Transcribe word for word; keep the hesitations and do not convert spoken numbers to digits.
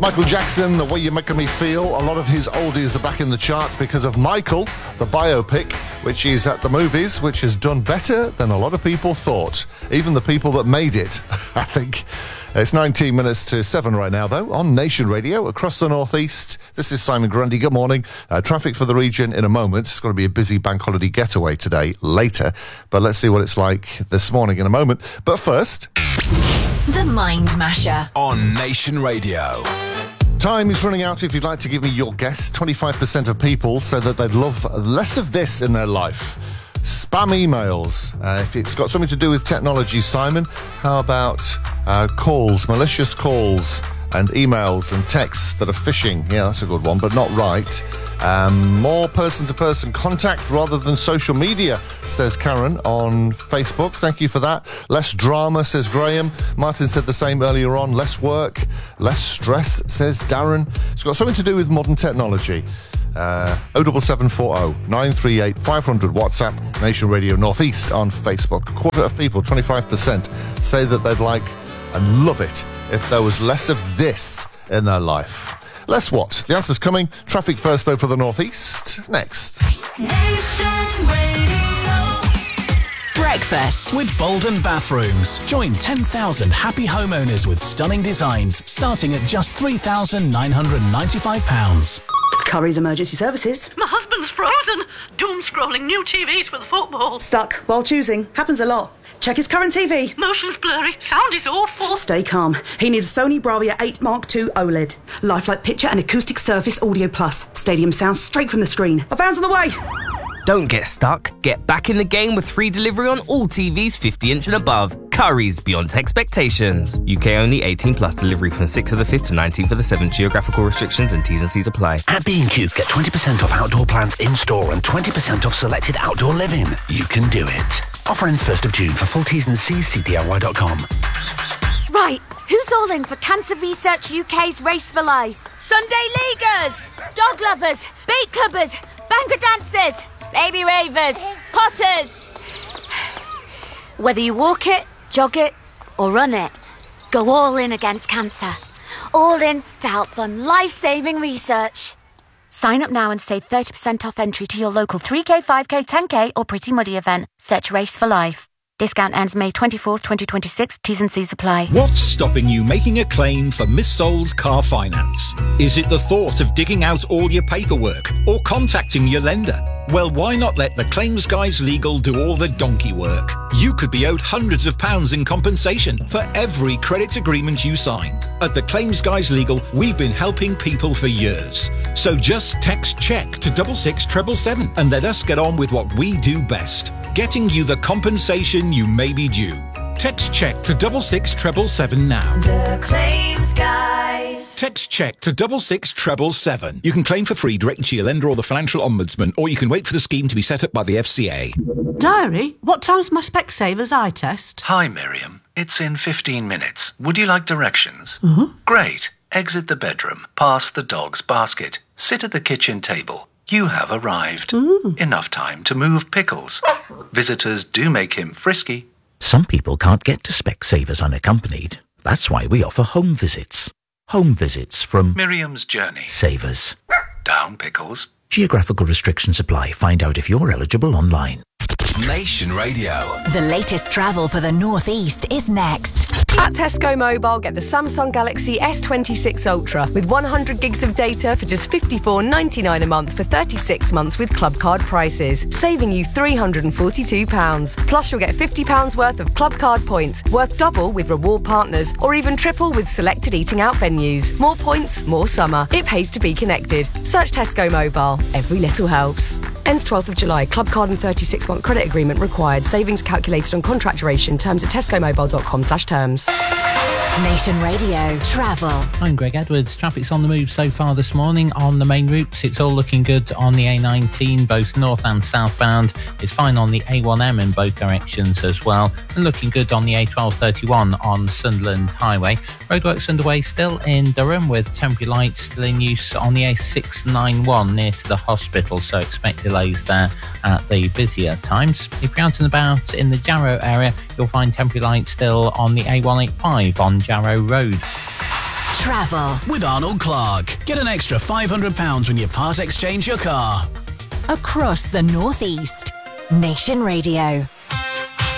Michael Jackson, The Way You're Making Me Feel. A lot of his oldies are back in the charts because of Michael, the biopic, which is at the movies, which has done better than a lot of people thought. Even the people that made it, I think. It's nineteen minutes to seven right now, though, on Nation Radio across the northeast. This is Simon Grundy. Good morning. Uh, traffic for the region in a moment. It's going to be a busy bank holiday getaway today, later. But let's see what it's like this morning in a moment. But first... The Mind Masher on Nation Radio. Time is running out if you'd like to give me your guess. twenty-five percent of people say that they'd love less of this in their life. Spam emails. Uh, if it's got something to do with technology, Simon, how about uh, calls, malicious calls and emails and texts that are phishing? Yeah, that's a good one, but not right. Um, more person-to-person contact rather than social media, says Karen on Facebook. Thank you for that. Less drama, says Graham. Martin said the same earlier on. Less work, less stress, says Darren. It's got something to do with modern technology. Uh, oh seven seven four oh, nine three eight, five hundred WhatsApp, Nation Radio Northeast on Facebook. A quarter of people, twenty-five percent, say that they'd like and love it if there was less of this in their life. Less what? The answer's coming. Traffic first, though, for the Northeast. Next. Nation Radio. Breakfast with Bolden Bathrooms. Join ten thousand happy homeowners with stunning designs starting at just three thousand nine hundred ninety-five pounds. Curry's Emergency Services. My husband's frozen. Doom scrolling new T Vs for the football. Stuck while choosing. Happens a lot. Check his current T V. Motion's blurry. Sound is awful. Stay calm. He needs a Sony Bravia eight Mark two OLED. Lifelike picture and acoustic surface audio plus. Stadium sound straight from the screen. A van's on the way. Don't get stuck. Get back in the game with free delivery on all T Vs fifty inch and above. Curry's beyond expectations. U K only, eighteen plus. Delivery from sixth of the fifth to nineteenth of the seventh. Geographical restrictions and T's and C's apply. At B and Q, get twenty percent off outdoor plants in store and twenty percent off selected outdoor living. You can do it. Offer ends first of June. For full T's and C's, see D I Y dot com. Right, who's all in for Cancer Research U K's Race for Life? Sunday Leaguers, dog lovers, beat clubbers, banker dancers, baby ravers, potters. Whether you walk it, jog it, or run it, go all in against cancer. All in to help fund life-saving research. Sign up now and save thirty percent off entry to your local three K, five K, ten K or Pretty Muddy event. Search Race for Life. Discount ends May twenty-fourth, twenty twenty-six. T's and C's apply. What's stopping you making a claim for Miss Soul's car finance? Is it the thought of digging out all your paperwork or contacting your lender? Well, why not let the Claims Guys Legal do all the donkey work? You could be owed hundreds of pounds in compensation for every credit agreement you signed. At the Claims Guys Legal, we've been helping people for years. So just text CHECK to double six treble seven and let us get on with what we do best, getting you the compensation you may be due. Text CHECK to double six treble seven now. The Claims Guys. Text CHECK to double six treble seven. You can claim for free directly to your lender or the Financial Ombudsman, or you can wait for the scheme to be set up by the F C A. Diary, what time's my Specsavers eye test? Hi, Miriam. It's in fifteen minutes. Would you like directions? Mm-hmm. Great. Exit the bedroom, past the dog's basket, sit at the kitchen table. You have arrived. Mm. Enough time to move pickles. Visitors do make him frisky. Some people can't get to Specsavers unaccompanied. That's why we offer home visits. Home visits from Miriam's Journey. Savers. Down pickles. Geographical restrictions apply. Find out if you're eligible online. Nation Radio. The latest travel for the Northeast is next. At Tesco Mobile, get the Samsung Galaxy S twenty-six Ultra with one hundred gigs of data for just fifty-four ninety-nine a month for thirty-six months with Club Card prices, saving you three hundred forty-two pounds. Plus, you'll get fifty pounds worth of Club Card points, worth double with reward partners, or even triple with selected eating out venues. More points, more summer. It pays to be connected. Search Tesco Mobile. Every little helps. Ends twelfth of July. Club Card and thirty-six month credit agreement required. Savings calculated on contract duration. Terms at tescomobile.com slash terms. Nation Radio Travel. I'm Greg Edwards. Traffic's on the move so far this morning on the main routes. It's all looking good on the A nineteen, both north and southbound. It's fine on the A one M in both directions as well. And looking good on the A twelve thirty-one on Sunderland Highway. Roadworks underway still in Durham with temporary lights still in use on the A six ninety-one near to the hospital. So expect delays there at the busier times. If you're out and about in the Jarrow area, you'll find temporary lights still on the A one eighty-five on Jarrow Road. Travel. With Arnold Clark. Get an extra five hundred pounds when you part exchange your car. Across the Northeast. Nation Radio.